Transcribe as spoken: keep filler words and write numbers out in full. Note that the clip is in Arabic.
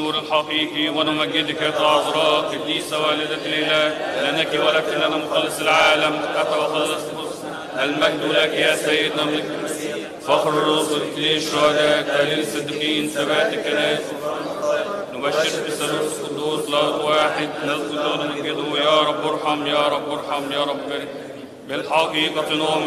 النور الحقيقي، ونمجدك يا العذراء قديسة والدة الإله، لأنك ولدت لنا مخلص العالم، أتى وخلص المجد لك يا سيدنا ملك المسيح، فخر الرسل للشهداء، تهليل الصديقين، ثبات الكنائس، نبشر بالثالوث القدوس لا واحد، نذكر ونمجده يا رب ارحم يا رب ارحم يا رب بالحقيقة نؤمن